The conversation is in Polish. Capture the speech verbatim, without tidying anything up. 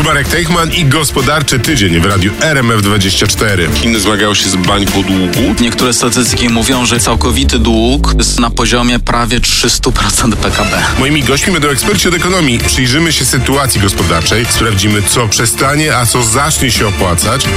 Marek Teichman i gospodarczy tydzień w radiu R M F dwadzieścia cztery. Chiny zmagają się z bańką długu. Niektóre statystyki mówią, że całkowity dług jest na poziomie prawie trzysta procent P K B. Moimi gośćmi będą eksperci od ekonomii. Przyjrzymy się sytuacji gospodarczej, sprawdzimy, co przestanie, a co zacznie się opłacać.